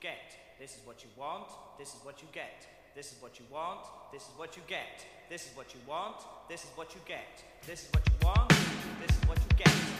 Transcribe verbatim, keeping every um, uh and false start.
get. This is what you want, this is what you get. This is what you want, this is what you get. This is what you want, this is what you get. This is what you want, this is what you get.